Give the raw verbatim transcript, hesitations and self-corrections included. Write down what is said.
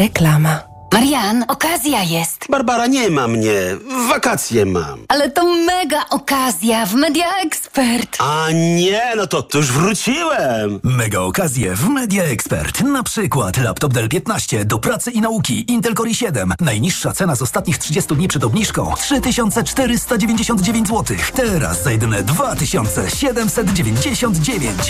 Reklama. Marian, okazja jest. Barbara, nie ma mnie. Wakacje mam. Ale to mega okazja w Media Expert. A nie, no to, to już wróciłem. Mega okazje w Media Expert. Na przykład laptop Dell piętnaście do pracy i nauki. Intel Core i siedem. Najniższa cena z ostatnich trzydziestu dni przed obniżką trzy tysiące czterysta dziewięćdziesiąt dziewięć złotych. Teraz za jedyne dwa tysiące siedemset dziewięćdziesiąt dziewięć.